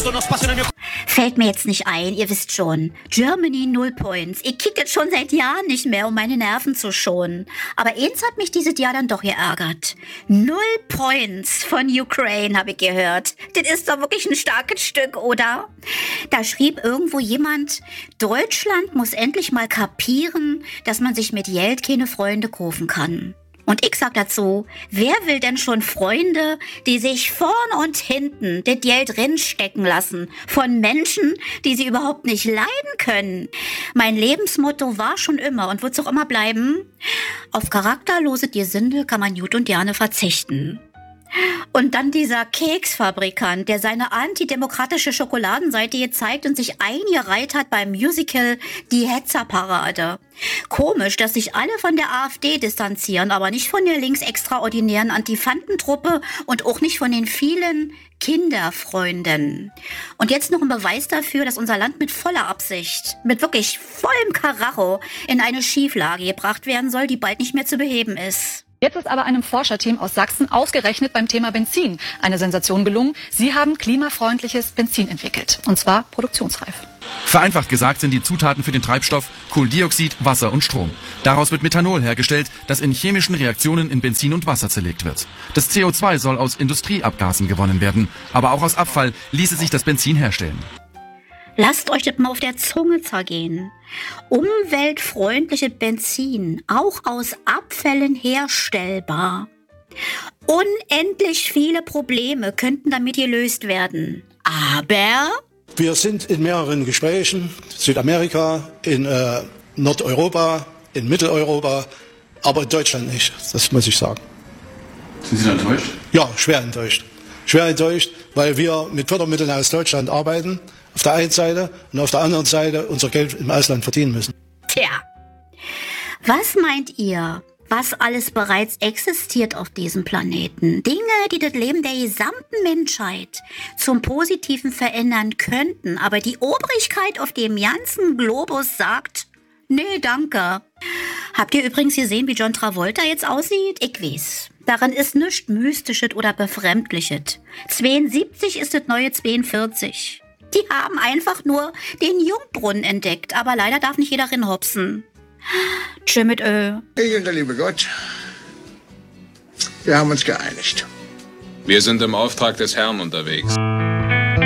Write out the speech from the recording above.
Fällt mir jetzt nicht ein, ihr wisst schon. Germany 0 Points. Ich kick jetzt schon seit Jahren nicht mehr, um meine Nerven zu schonen. Aber eins hat mich dieses Jahr dann doch geärgert. 0 Points von Ukraine, habe ich gehört. Das ist doch wirklich ein starkes Stück, oder? Da schrieb irgendwo jemand, Deutschland muss endlich mal kapieren, dass man sich mit Geld keine Freunde kaufen kann. Und ich sag dazu, wer will denn schon Freunde, die sich vorn und hinten das Geld drinstecken lassen von Menschen, die sie überhaupt nicht leiden können? Mein Lebensmotto war schon immer und wird's auch immer bleiben, auf charakterlose Gesindel kann man gut und gerne verzichten. Und dann dieser Keksfabrikant, der seine antidemokratische Schokoladenseite gezeigt und sich eingereiht hat beim Musical Die Hetzerparade. Komisch, dass sich alle von der AfD distanzieren, aber nicht von der linksextraordinären Antifantentruppe und auch nicht von den vielen Kinderfreunden. Und jetzt noch ein Beweis dafür, dass unser Land mit voller Absicht, mit wirklich vollem Karacho in eine Schieflage gebracht werden soll, die bald nicht mehr zu beheben ist. Jetzt ist aber einem Forscherteam aus Sachsen ausgerechnet beim Thema Benzin eine Sensation gelungen. Sie haben klimafreundliches Benzin entwickelt, und zwar produktionsreif. Vereinfacht gesagt sind die Zutaten für den Treibstoff Kohlendioxid, Wasser und Strom. Daraus wird Methanol hergestellt, das in chemischen Reaktionen in Benzin und Wasser zerlegt wird. Das CO2 soll aus Industrieabgasen gewonnen werden, aber auch aus Abfall ließe sich das Benzin herstellen. Lasst euch das mal auf der Zunge zergehen. Umweltfreundliches Benzin, auch aus Abfällen herstellbar. Unendlich viele Probleme könnten damit gelöst werden. Aber wir sind in mehreren Gesprächen, Südamerika, in Nordeuropa, in Mitteleuropa, aber in Deutschland nicht, das muss ich sagen. Sind Sie da enttäuscht? Ja, schwer enttäuscht. Schwer enttäuscht, weil wir mit Fördermitteln aus Deutschland arbeiten, auf der einen Seite, und auf der anderen Seite unser Geld im Ausland verdienen müssen. Tja, was meint ihr, was alles bereits existiert auf diesem Planeten? Dinge, die das Leben der gesamten Menschheit zum Positiven verändern könnten, aber die Obrigkeit auf dem ganzen Globus sagt, nee, danke. Habt ihr übrigens gesehen, wie John Travolta jetzt aussieht? Ich weiß. Daran ist nichts Mystisches oder Befremdliches. 72 ist das neue 42. Die haben einfach nur den Jungbrunnen entdeckt, aber leider darf nicht jeder rinhopsen. Tschö mit Ö. Ich und der liebe Gott, wir haben uns geeinigt. Wir sind im Auftrag des Herrn unterwegs.